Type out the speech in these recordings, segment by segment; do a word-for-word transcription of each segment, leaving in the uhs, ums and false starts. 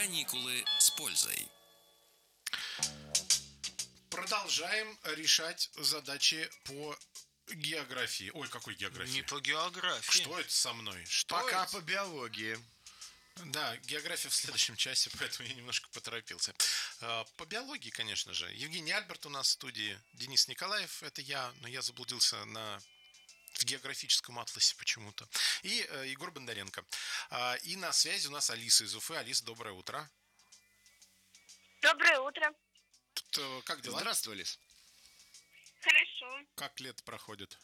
Каникулы с пользой. Продолжаем решать задачи по географии. Ой, какой географии? Не по географии. Что это со мной? Что Пока это? по биологии. Да, география в следующем часе, поэтому я немножко поторопился. По биологии, конечно же. Евгений Альберт у нас в студии. Денис Николаев, это я, но я заблудился на... в географическом атласе почему-то. И э, Егор Бондаренко. А, и на связи у нас Алиса из Уфы. Алиса, доброе утро. Доброе утро. Тут, э, как дела? Здравствуй, Алис. Хорошо. Как лето проходит?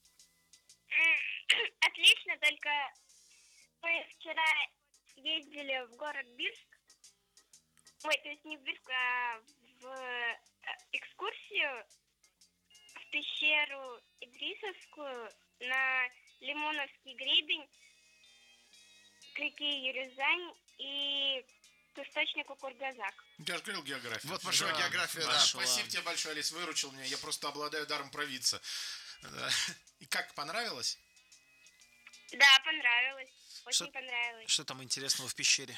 Отлично, только мы вчера ездили в город Бирск. Ой, то есть не в Бирск, а в экскурсию в пещеру Идрисовскую на Лимоновский гребень, к реке Юрюзань и к источнику Кургазак. Я же говорил география. Вот пошла да, география, да. да. Спасибо тебе большое, Алис, выручил меня. Я просто обладаю даром провидца. Да. И как, понравилось? Да, понравилось. Очень Что- понравилось. Что там интересного в пещере?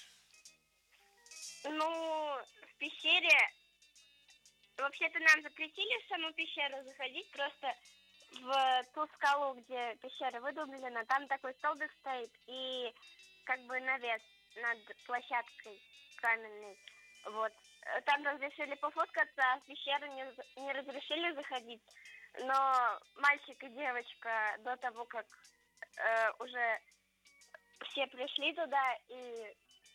Ну, в пещере... Вообще-то нам запретили в саму пещеру заходить, просто в ту скалу, где пещера выдолблена, там такой столбик стоит и как бы навес над площадкой каменной. Вот. Там разрешили пофоткаться, а в пещеру не, не разрешили заходить. Но мальчик и девочка до того, как э, уже все пришли туда и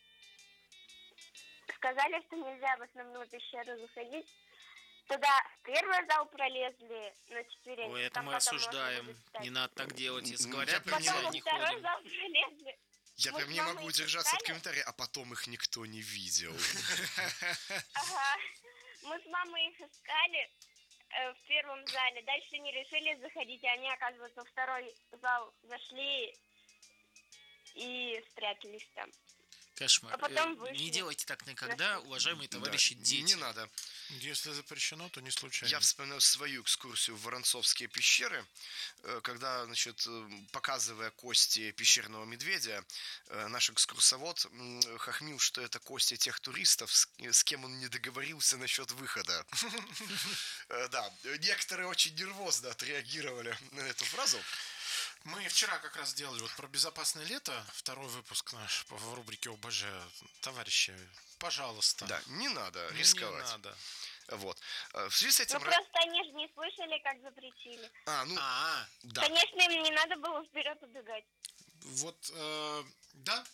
сказали, что нельзя в основную пещеру заходить, туда в первый зал пролезли на четвереньках. Ой, это там мы потом можно осуждаем. будет встать. Не надо так делать. Если Я говорят, прям нельзя, Потом не во второй ходим. зал пролезли. Я Мы прям с не мамой могу их удержаться от искали. комментария, а потом их никто не видел. Ага. Мы с мамой их искали э, в первом зале. Дальше не решили заходить, и они, оказывается, во второй зал зашли и спрятались там. Кошмар. А потом Э, вышли. Не делайте так никогда, уважаемые товарищи, Да, дети. Не надо. Если запрещено, то не случайно. Я вспоминаю свою экскурсию в Воронцовские пещеры, э, когда, значит, э, показывая кости пещерного медведя, э, наш экскурсовод м, хохмил, что это кости тех туристов, с, с кем он не договорился насчет выхода. Э, Да, некоторые очень нервозно отреагировали на эту фразу. Мы вчера как раз делали вот про безопасное лето, второй выпуск наш в рубрике ОБЖ. Товарищи, пожалуйста. Да, не надо Ну, рисковать. Не надо. Вот. Э, В связи с Ну, этим... ра- просто они же не слышали, как запретили. А, ну, А, да. Конечно, им не надо было вперед убегать. вот, э, да.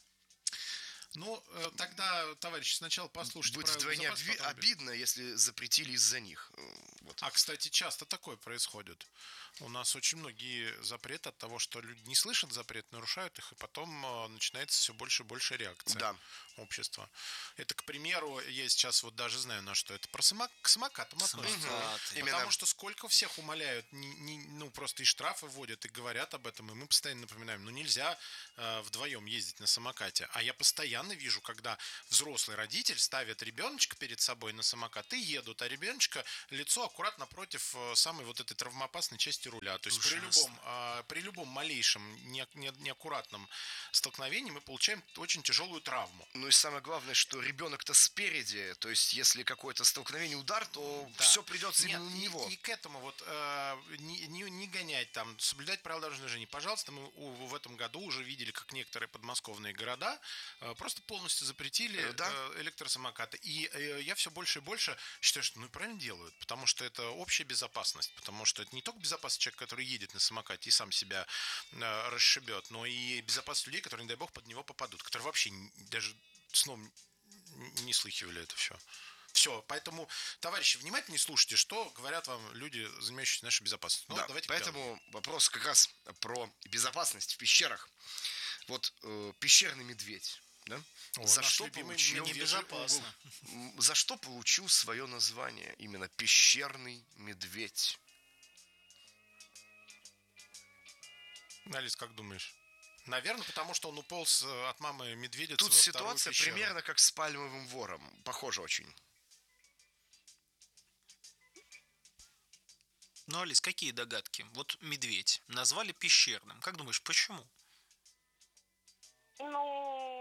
Ну, э, тогда, товарищи, сначала послушайте Будет правила вдвойне безопасности, обви- потом бег- обидно, если запретили из-за них. Э, Вот. А, кстати, часто такое происходит. У нас очень многие запреты от того, что люди не слышат запрет, нарушают их, и потом э, начинается все больше и больше реакция Да. общества. Это, к примеру, я сейчас вот даже знаю, на что это. Про самок- к самокатам относится. Самокаты. Потому Именно. что сколько всех умоляют, не- не- ну, просто и штрафы вводят, и говорят об этом, и мы постоянно напоминаем, ну, нельзя э, вдвоем ездить на самокате. А я постоянно вижу, когда взрослый родитель ставит ребеночка перед собой на самокат и едут, а ребеночка лицо аккуратно против э, самой вот этой травмоопасной части руля. То есть при Ужасно. любом, э, при любом малейшем не- не- неаккуратном столкновении мы получаем очень тяжелую травму. Ну и самое главное, что ребенок-то спереди, то есть если какое-то столкновение, удар, то Да. все придется Нет, именно на и- него. И, к этому вот э, не, не, не гонять там, соблюдать правила дорожного движения. Пожалуйста, мы у- в этом году уже видели, как некоторые подмосковные города э, просто полностью запретили Э, да. э, электросамокаты. И э, я все больше и больше считаю, что ну и правильно делают, потому что это общая безопасность, потому что это не только безопасность человека, который едет на самокате и сам себя э, расшибет, но и безопасность людей, которые, не дай бог, под него попадут, которые вообще н- даже сном не слыхивали это все. Все, поэтому, товарищи, внимательнее слушайте, что говорят вам люди, занимающиеся нашей безопасностью. Ну, Да, давайте к поэтому вопрос как раз про безопасность в пещерах. Вот э, пещерный медведь, да? О, за, наш что любимый получил, медвежий Небезопасно. м, за что получил свое название именно пещерный медведь? диалогу. Алис, как думаешь? Наверное, потому что он уполз э, от мамы медведицы Тут во вторую ситуация пещеру. примерно как с пальмовым вором. Похоже очень. Ну, Алис, какие догадки? Вот медведь назвали пещерным. Как думаешь, почему? Ну, может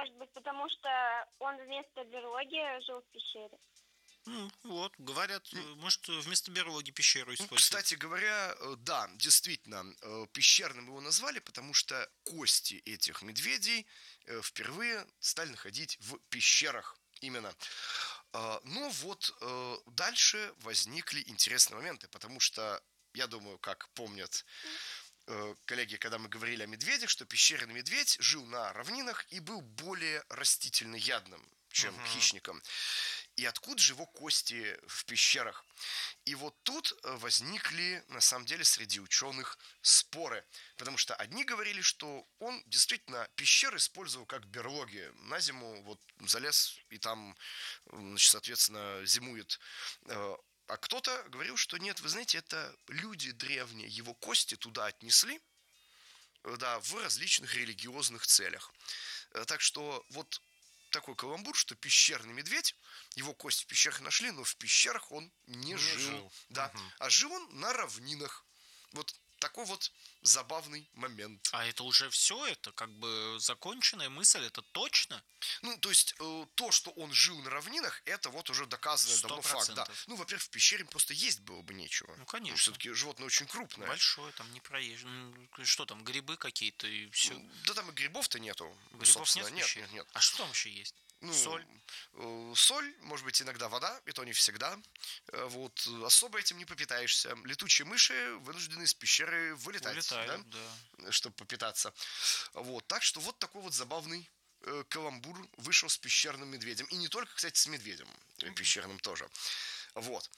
может быть, потому что он вместо берлоги жил в пещере. Ну, вот, говорят, э, может, вместо берлоги пещеру Ну, использовать. кстати говоря, э, да, действительно, э, пещерным его назвали, потому что кости этих медведей э, впервые стали находить в пещерах именно. А, Но вот э, дальше возникли интересные моменты, потому что, я думаю, как помнят э, коллеги, когда мы говорили о медведях, что пещерный медведь жил на равнинах и был более растительноядным, чем Мгм. хищником. И откуда же его кости в пещерах? И вот тут э, возникли, на самом деле, среди ученых споры. Потому что одни говорили, что он действительно пещеры использовал как берлоги. На зиму вот залез и там, э, значит, соответственно, зимует. Э, А кто-то говорил, что нет, вы знаете, это люди древние, его кости туда отнесли, э, да, в различных религиозных целях. Э, Так что вот такой каламбур, что пещерный медведь, его кости в пещерах нашли, но в пещерах он не, Не жил. жил. Да. Мгм. А жил он на равнинах. Вот такой вот забавный момент. А это уже все, это как бы законченная мысль, это точно? Ну, то есть, э, то, что он жил на равнинах, это вот уже доказанный Сто давно факт. Да. процентов. Ну, во-первых, в пещере просто есть было бы нечего. Ну, конечно. Все-таки животное очень крупное. Большой, там не проезжий. Ну, что там, грибы какие-то и все. Да там и грибов-то нету. Грибов собственно. нет в Нет, пещере? нет, нет. А что там еще есть? Ну, Соль? э, соль, может быть, иногда вода, и то не всегда. Э, Вот, особо этим не попитаешься. Летучие мыши вынуждены из пещеры вылетать, Улетают, да, да. чтобы попитаться. Вот, так что вот такой вот забавный э, каламбур вышел с пещерным медведем. И не только, кстати, с медведем, э, пещерным тоже. Вот.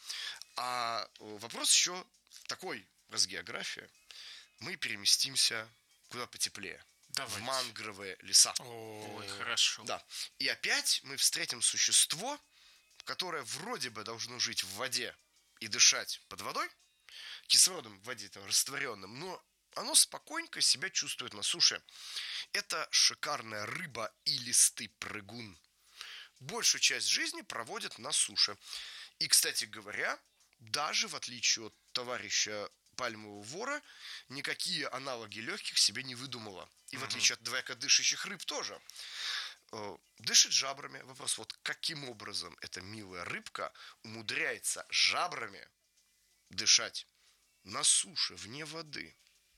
А э, вопрос еще такой, раз география. Мы переместимся куда потеплее. В Давайте. мангровые леса. Ой, хорошо. Да. И опять мы встретим существо, которое вроде бы должно жить в воде и дышать под водой, кислородом в воде там, растворенным, но оно спокойненько себя чувствует на суше. Это шикарная рыба и листый прыгун. Большую часть жизни проводит на суше. И, кстати говоря, даже в отличие от товарища пальмового вора, никакие аналоги легких себе не выдумала. И в отличие от двоякодышащих рыб тоже. Э, Дышит жабрами. Вопрос, вот каким образом эта милая рыбка умудряется жабрами дышать на суше, вне воды?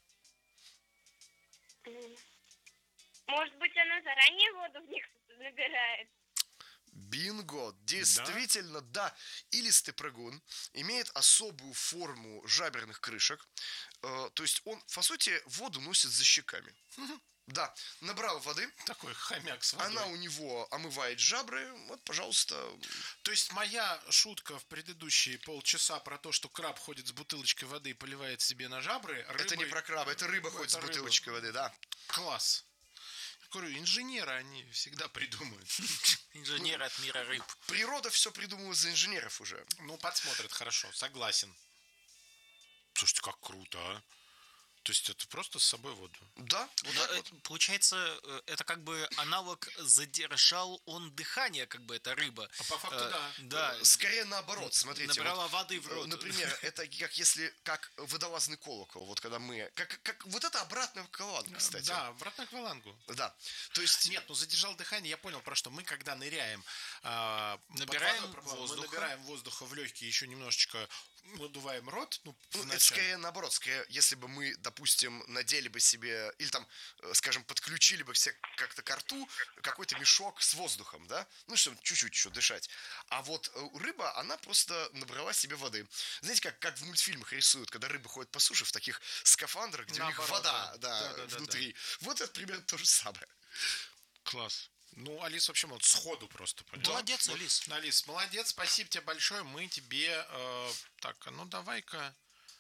М. Может быть, она заранее воду в них набирает? Бинго! Действительно, да. Илистый прыгун имеет особую форму жаберных крышек. Э, То есть он, по сути, воду носит за щеками. Да, набрал воды, Такой хомяк с водой. она у него омывает жабры. Вот, пожалуйста. То есть моя шутка в предыдущие полчаса про то, что краб ходит с бутылочкой воды и поливает себе на жабры, Это не рыбой- про краба, это рыба Ну, ходит с это рыба. бутылочкой воды, да. Класс. Говорю, инженеры, они всегда придумают. Инженер от мира рыб. Природа все придумала за инженеров уже. Ну, подсмотрят хорошо, согласен. Слушайте, как круто, а? То есть это просто с собой воду. Да, вот Да, так вот. э, получается, э, это как бы аналог задержал он дыхание, как бы эта рыба. А по факту, Э, да. Да, Скорее наоборот, смотрите. набрала вот, воды в э, рот. Например, это как если, как водолазный колокол, вот когда мы, как, как вот это обратная колонка, кстати. Да, обратно к валангу. Да, то есть, Нет, ну задержал дыхание, я понял, про что. Мы, когда ныряем, а, под Набираем водой проплываем, воздуха. мы набираем воздуха в легкие, еще немножечко надуваем рот. Ну, ну, это вначале. скорее наоборот, скорее, если бы мы, допустим, надели бы себе, или там, э, скажем, подключили бы все как-то к рту какой-то мешок с воздухом, да, ну, чтобы чуть-чуть еще дышать. А вот э, рыба, она просто набрала себе воды. Знаете, как, как в мультфильмах рисуют, когда рыбы ходят по суше в таких скафандрах, где у них Наоборот, вода, да. да, Да-да-да-да. внутри. Вот это примерно то же самое. Класс. Ну, Алис вообще вот сходу просто понял. Молодец, Вот, Алис. Алис, молодец, спасибо тебе большое. Мы тебе, э, так, а ну давай-ка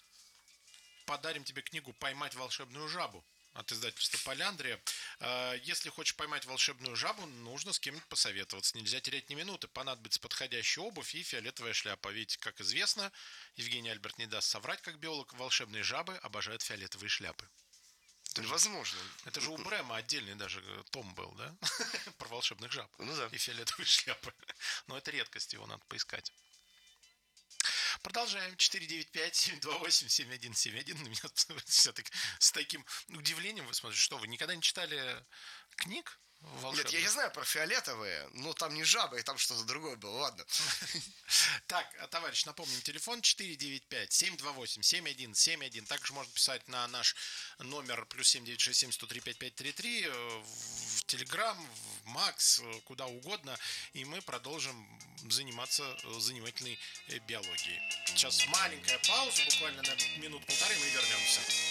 подарим тебе книгу «Поймать волшебную жабу» от издательства «Поляндрия». Э, Если хочешь поймать волшебную жабу, нужно с кем-нибудь посоветоваться. Нельзя терять ни минуты. Понадобится подходящая обувь и фиолетовая шляпа. Ведь, как известно, Евгений Альберт не даст соврать, как биолог, волшебные жабы обожают фиолетовые шляпы. Возможно. Это же у Брэма отдельный даже э, том был, да? Про волшебных жаб. Ну да. И фиолетовые шляпы. Но это редкость, его надо поискать. Продолжаем. четыре девять пять семь два восемь семь один семь один. На меня все так, с таким удивлением вы смотрите. Что, вы никогда не читали книг Нет, волшебных. я не знаю про фиолетовые, но там не жабы, там что-то другое было, ладно. Так, товарищ, напомним, телефон четыре девять пять семь два восемь семь один семь один. Также можно писать на наш номер плюс семь девять шесть семь сто три пять пять три три в Телеграм, в Макс, куда угодно. И мы продолжим заниматься занимательной биологией. Сейчас маленькая пауза, буквально на минут-полторы, мы вернемся.